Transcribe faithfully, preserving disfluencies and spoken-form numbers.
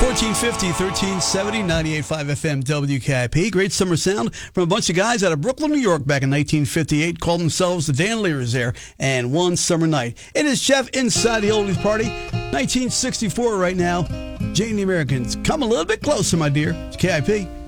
fourteen fifty, thirteen seventy, ninety-eight point five F M W K I P. Great summer sound from a bunch of guys out of Brooklyn, New York back in nineteen fifty-eight. Called themselves the Dan Lears there. And One Summer Night. It is Jeff inside the Oldies Party. nineteen sixty-four right now. Jane the Americans. Come a little bit closer, my dear. It's K I P.